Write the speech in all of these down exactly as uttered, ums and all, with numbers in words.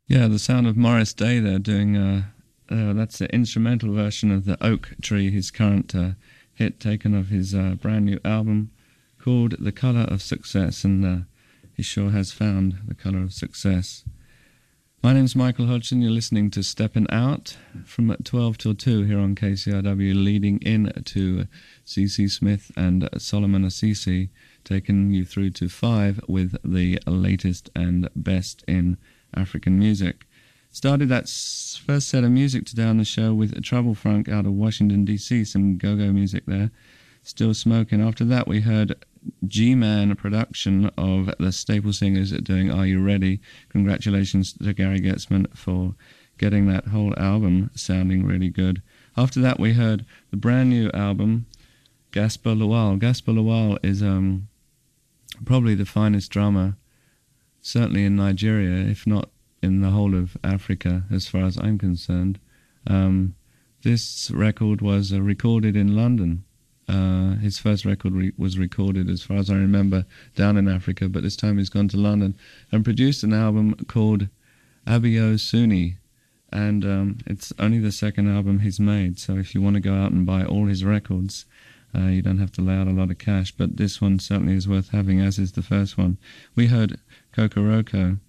Yeah, the sound of Morris Day there doing, uh, uh, that's the instrumental version of the Oak Tree, his current uh, hit taken of his uh, brand new album called The Colour of Success, and uh, he sure has found the colour of success. My name's Michael Hodgson, you're listening to Steppin' Out from twelve till two here on K C R W, leading in to C C Smith and Solomon Assisi, taking you through to five with the latest and best in African music. Started that s- first set of music today on the show with Trouble Funk out of Washington D C, some go-go music there, Still Smoking. After that we heard G-Man production of the Staple Singers doing Are You Ready? Congratulations to Gary Getzman for getting that whole album sounding really good. After that we heard the brand new album Gaspar Lawal. Gaspar Lawal is um, probably the finest drummer certainly in Nigeria, if not in the whole of Africa, as far as I'm concerned. Um, this record was uh, recorded in London. Uh, his first record re- was recorded, as far as I remember, down in Africa, but this time he's gone to London and produced an album called Abio Suni, and um, it's only the second album he's made, so if you want to go out and buy all his records, uh, you don't have to lay out a lot of cash, but this one certainly is worth having, as is the first one. We heard Kokoroko,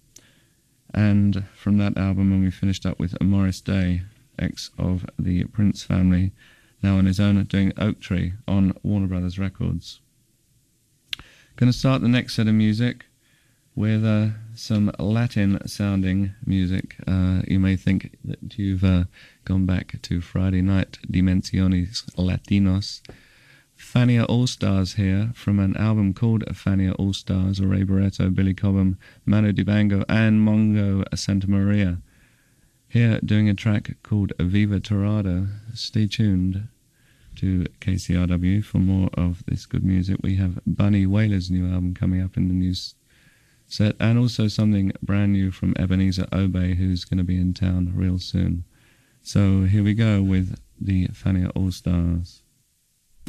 and from that album, when we finished up with Morris Day, ex of the Prince family, now on his own doing Oak Tree on Warner Brothers Records. Going to start the next set of music with uh, some Latin-sounding music. Uh, you may think that you've uh, gone back to Friday night Dimensiones Latinos. Fania All-Stars here from an album called Fania All-Stars, Ray Barretto, Billy Cobham, Manu Dibango and Mongo Santa Maria. Here doing a track called Viva Torado. Stay tuned to K C R W for more of this good music. We have Bunny Wailer's new album coming up in the news set, and also something brand new from Ebenezer Obey, who's going to be in town real soon. So here we go with the Fania All-Stars.